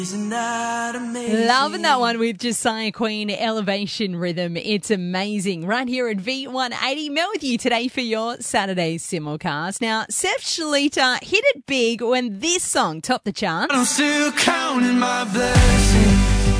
Isn't that amazing? Loving that one with Josiah Queen, Elevation Rhythm. It's amazing. Right here at V180. Mel with you today for your Saturday simulcast. Now, Seth Shalita hit it big when this song topped the charts. I'm still counting my blessings.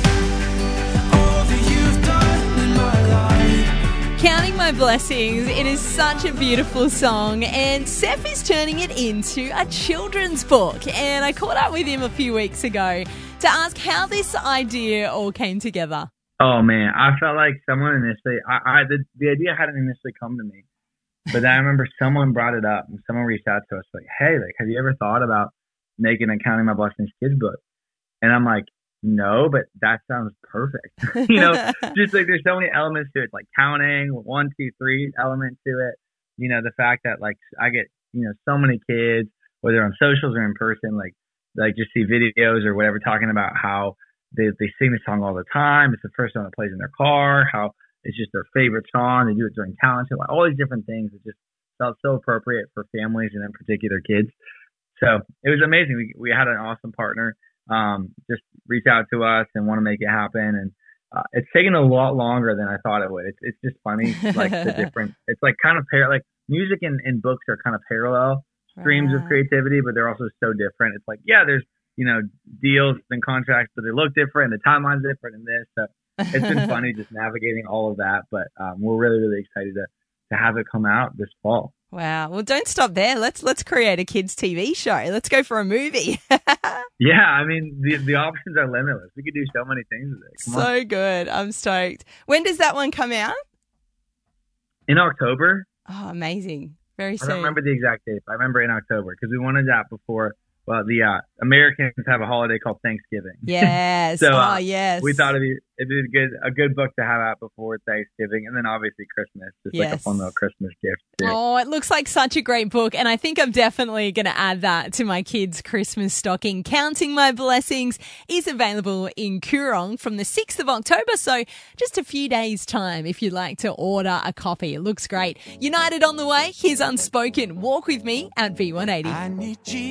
All that you've done in my life. Counting My Blessings. It is such a beautiful song, and Seth is turning it into a children's book. And I caught up with him a few weeks ago to ask how this idea all came together. Oh man, I felt like someone initially, the idea hadn't initially come to me, but then I remember someone brought it up and someone reached out to us like, hey, like, have you ever thought about making a Counting My Blessings kids book? And I'm like, no, but that sounds perfect. Just like there's so many elements to it, like counting, 1, 2, 3 element to it. The fact that like I get, so many kids, whether on socials or in person, like just see videos or whatever talking about how they sing the song all the time. It's the first song that plays in their car, how it's just their favorite song. They do it during talent show, like all these different things. It just felt so appropriate for families and in particular kids. So it was amazing. We had an awesome partner just reach out to us and want to make it happen. And it's taken a lot longer than I thought it would. It's just funny, like the different, it's like kind of like music and books are kind of parallel streams of creativity, but they're also so different. It's like, yeah, there's, deals and contracts, but they look different. The timeline's different in this. So it's been funny just navigating all of that. But we're really, really excited to have it come out this fall. Wow. Well, don't stop there. Let's create a kids' TV show. Let's go for a movie. Yeah, I mean, the options are limitless. We could do so many things with it. Come on. Good. I'm stoked. When does that one come out? In October. Oh, amazing. Very soon. I don't remember the exact date, but I remember in October because we wanted that before. Well, the Americans have a holiday called Thanksgiving. Yes. So yes. We thought it'd be a good book to have out before Thanksgiving, and then obviously Christmas, just like a fun little Christmas gift too. Oh, it looks like such a great book, and I think I'm definitely going to add that to my kids' Christmas stocking. Counting My Blessings is available in Koorong from the 6th of October, so just a few days' time if you'd like to order a copy. It looks great. United on the way. Here's Unspoken. Walk with me at V180. I need Jesus.